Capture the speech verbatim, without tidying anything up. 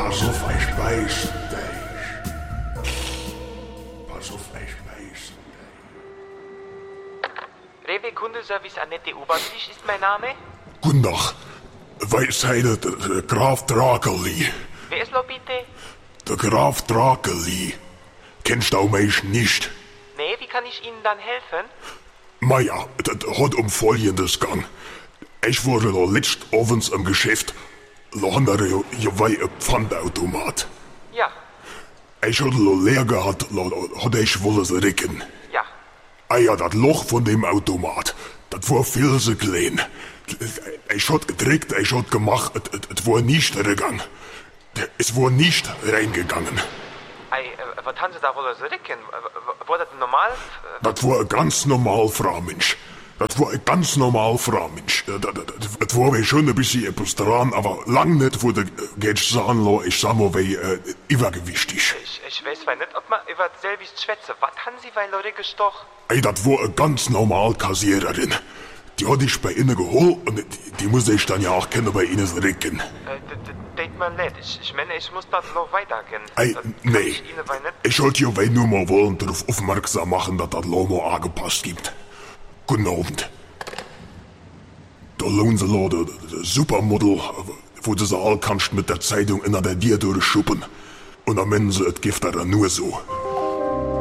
Pass auf, ich beiß dich. Pass auf, ich beiß dich. Rewe Kundenservice Annette Obertisch ist mein Name. Guten Tag. Weisheide, der, der Graf Drakeli. Wer ist noch bitte? Der Graf Drakeli. Kennst du mich nicht? Nee, wie kann ich Ihnen dann helfen? Maja, das hat um Folgendes gang. Ich wurde da letzt abends im Geschäft. Da haben wir ja ein Pfandautomat. Ja, Ich hatte da leer gehabt, da hatte ich wohl es recken. ja. Ah ja, das Loch von dem Automat, das war viel zu klein. Ich hat gedrückt, ich hat gemacht, es war nicht reingegangen. Es war nicht reingegangen. Ei, äh, was haben Sie da wohl so ricken? War das normal? Äh, Das war ein ganz normal Fraumensch. Das war ein ganz normal Fraumensch. Das, das, das war schon ein bisschen etwas dran, aber lang nicht, wo der geht sagen lassen, ich sag mal, wie äh, übergewichtig. Ich, ich weiß zwar nicht, ob man über selbes schwätze. Was haben Sie bei Leute gestochen? Ey, das war eine ganz normal Kassiererin. Die hatte ich bei Ihnen geholt und die, die muss ich dann ja auch kennen bei Ihnen recken. Äh, Denkt man nicht. Ich, ich meine, ich muss das noch weitergehen. Ey, Das kann nee. Ich Ihnen bei nicht. Ich wollte ja nur mal wollen darauf aufmerksam machen, dass das Lomo angepasst gibt. Guten Abend. Da lohnt sie da, der Supermodel, wo du sie all kannst mit der Zeitung in der Dir durchschuppen. Und am Ende, es gibt da nur so.